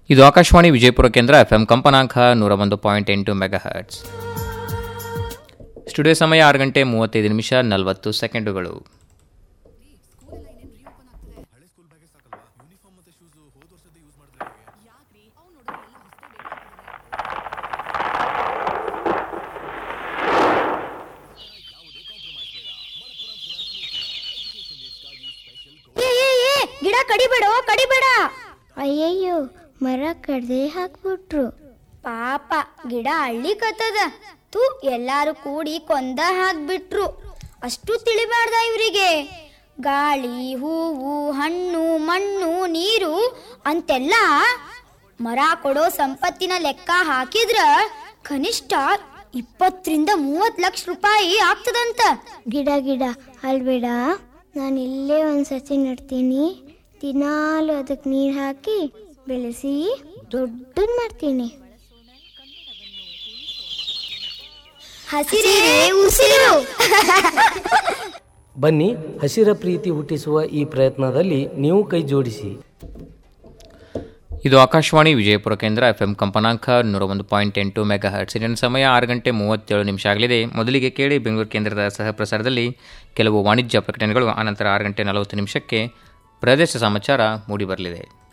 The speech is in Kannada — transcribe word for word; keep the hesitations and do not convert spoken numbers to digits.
ಇದು ಆಕಾಶವಾಣಿ ವಿಜಯಪುರ ಕೇಂದ್ರ ಎಫ್ ಎಂ ಕಂಪನಾಂಕ ನೂರ ಒಂದು ಪಾಯಿಂಟ್ ಎಂಟು ಮೆಗಾ ಹರ್ಟ್ಸ್. ಸ್ಟುಡಿಯೋ ಸಮಯ ಆರು ಗಂಟೆ ಮೂವತ್ತೈದು ನಿಮಿಷ ನಲವತ್ತು ಸೆಕೆಂಡುಗಳು. ಗಿಡ ಕಡಿಬೇಡೋ ಕಡಿಬೇಡ. ಅಯ್ಯಯ್ಯೋ, ಮರ ಕಡ್ದೆ ಹಾಕ್ಬಿಟ್ರು. ಪಾಪ ಗಿಡ ಅಳ್ಳಿಕತ್ತದ. ತೂ ಎಲ್ಲಾರು ಕೂಡಿ ಕೊಂದ ಹಾಕ್ಬಿಟ್ರು. ಅಷ್ಟು ತಿಳಿಬಾರ್ದ ಇವರಿಗೆ. ಗಾಳಿ, ಹೂವು, ಹಣ್ಣು, ಮಣ್ಣು, ನೀರು ಅಂತೆಲ್ಲ ಮರ ಕೊಡೋ ಸಂಪತ್ತಿನ ಲೆಕ್ಕ ಹಾಕಿದ್ರ ಕನಿಷ್ಠ ಇಪ್ಪತ್ತರಿಂದ ಮೂವತ್ ಲಕ್ಷ ರೂಪಾಯಿ ಆಗ್ತದಂತ. ಗಿಡ ಗಿಡ ಅಲ್ಬೇಡ, ನಾನು ಇಲ್ಲೇ ಒಂದು ಸಸಿ ನಡ್ತೀನಿ. ದಿನಾಲು ಅದಕ್ಕೆ ನೀರು ಹಾಕಿ ಬೆಳೆಸಿ ದೊಡ್ಡದು ಮಾಡ್ತೀನಿ. ಹಸಿರೇ ಉಸಿರು. ಬನ್ನಿ, ಹಸಿರ ಪ್ರೀತಿ ಹುಟ್ಟಿಸುವ ಈ ಪ್ರಯತ್ನದಲ್ಲಿ ನೀವು ಕೈ ಜೋಡಿಸಿ. ಇದು ಆಕಾಶವಾಣಿ ವಿಜಯಪುರ ಕೇಂದ್ರ ಎಫ್ ಎಂ ಕಂಪನಾಂಕ ನೂರ ಒಂದು ಪಾಯಿಂಟ್ ಎಂಟು ಮೆಗಾ ಹರ್ಟ್ಸ್. ಇಲ್ಲಿನ ಸಮಯ ಆರು ಗಂಟೆ ಮೂವತ್ತೇಳು ನಿಮಿಷ ಆಗಲಿದೆ. ಮೊದಲಿಗೆ ಕೇಳಿ ಬೆಂಗಳೂರು ಕೇಂದ್ರದ ಸಹ ಪ್ರಸಾರದಲ್ಲಿ ಕೆಲವು ವಾಣಿಜ್ಯ ಪ್ರಕಟಣೆಗಳು. ಆನಂತರ ಆರು ಗಂಟೆ ನಲವತ್ತು ನಿಮಿಷಕ್ಕೆ ಪ್ರದೇಶ ಸಮಾಚಾರ ಮೂಡಿಬರಲಿದೆ.